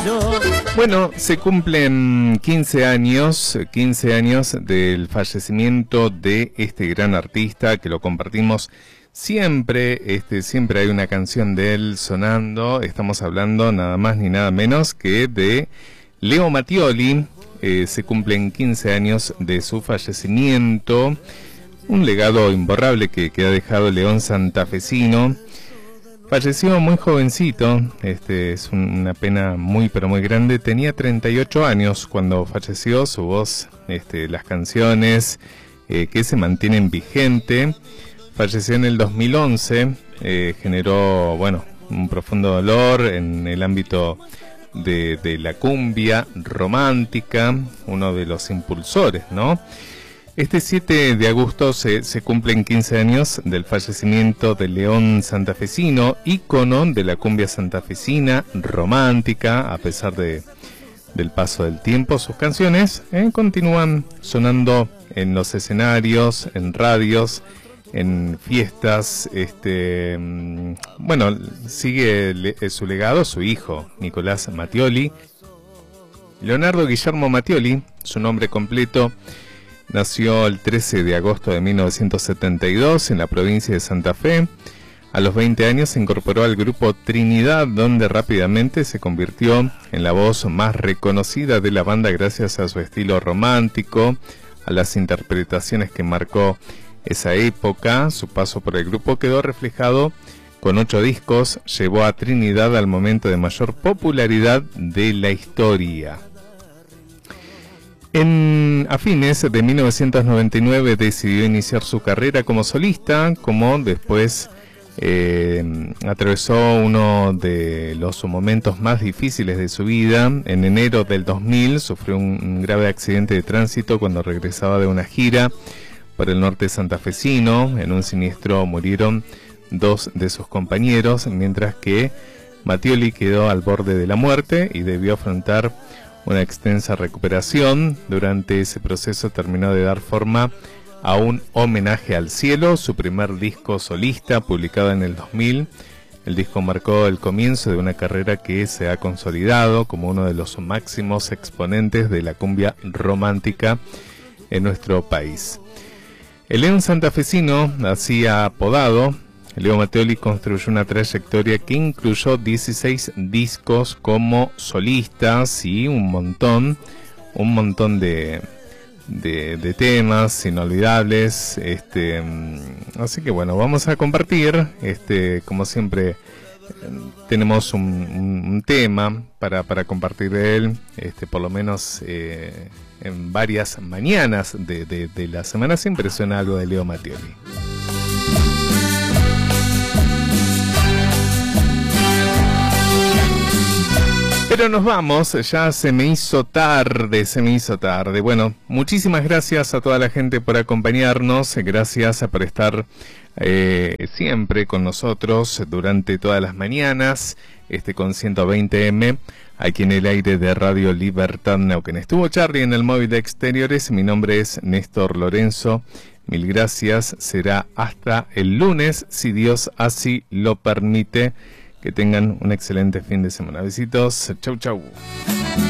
Bueno, se cumplen 15 años del fallecimiento de este gran artista que lo compartimos siempre, siempre hay una canción de él sonando. Estamos hablando nada más ni nada menos que de Leo Mattioli. Se cumplen 15 años de su fallecimiento, un legado imborrable que ha dejado León santafesino. Falleció muy jovencito, es una pena muy pero muy grande. Tenía 38 años cuando falleció. Su voz, las canciones que se mantienen vigente. Falleció en el 2011, generó, bueno, un profundo dolor en el ámbito de la cumbia romántica, uno de los impulsores, ¿no? Este 7 de agosto se cumplen 15 años del fallecimiento de León santafesino, ícono de la cumbia santafesina romántica. A pesar del paso del tiempo, sus canciones continúan sonando en los escenarios, en radios, en fiestas. Bueno, sigue su legado su hijo, Nicolás Mattioli. Leonardo Guillermo Mattioli, su nombre completo. Nació el 13 de agosto de 1972 en la provincia de Santa Fe. A los 20 años se incorporó al grupo Trinidad, donde rápidamente se convirtió en la voz más reconocida de la banda gracias a su estilo romántico, a las interpretaciones que marcó esa época. Su paso por el grupo quedó reflejado con 8 discos, llevó a Trinidad al momento de mayor popularidad de la historia. A fines de 1999 decidió iniciar su carrera como solista, como después atravesó uno de los momentos más difíciles de su vida. En enero del 2000 sufrió un grave accidente de tránsito cuando regresaba de una gira por el norte santafesino. En un siniestro murieron 2 de sus compañeros, mientras que Mattioli quedó al borde de la muerte y debió afrontar una extensa recuperación. Durante ese proceso terminó de dar forma a un Homenaje al Cielo, su primer disco solista, publicado en el 2000. El disco marcó el comienzo de una carrera que se ha consolidado como uno de los máximos exponentes de la cumbia romántica en nuestro país. El León santafesino, así apodado, Leo Mattioli, construyó una trayectoria que incluyó 16 discos como solistas y un montón de temas inolvidables. Así que bueno, vamos a compartir, como siempre, tenemos un tema para compartir de él, por lo menos en varias mañanas de la semana siempre suena algo de Leo Mattioli. Pero nos vamos, ya se me hizo tarde. Bueno, muchísimas gracias a toda la gente por acompañarnos, gracias por estar siempre con nosotros durante todas las mañanas, con 120M, aquí en el aire de Radio Libertad Neuquén. Estuvo Charlie en el móvil de exteriores, mi nombre es Néstor Lorenzo, mil gracias, será hasta el lunes, si Dios así lo permite. Que tengan un excelente fin de semana. Besitos. Chau, chau.